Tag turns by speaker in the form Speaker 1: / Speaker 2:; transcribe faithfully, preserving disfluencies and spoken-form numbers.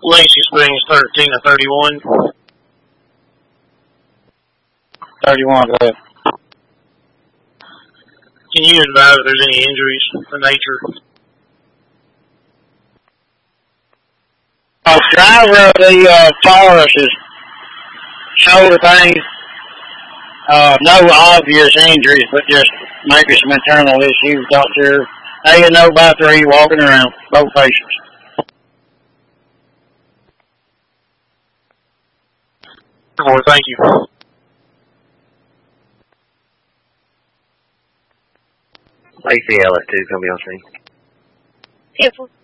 Speaker 1: Lacey Springs, thirteen to thirty-one.
Speaker 2: thirty-one, go ahead.
Speaker 1: Can you advise if there's any injuries of nature?
Speaker 2: Uh, driver of the uh, Taurus is shoulder pain. Uh, no obvious injuries, but just maybe some internal issues. Doctor A and O by three walking around, both patients.
Speaker 1: Well, thank you.
Speaker 3: Lacey L S two, come be on scene.
Speaker 4: Beautiful.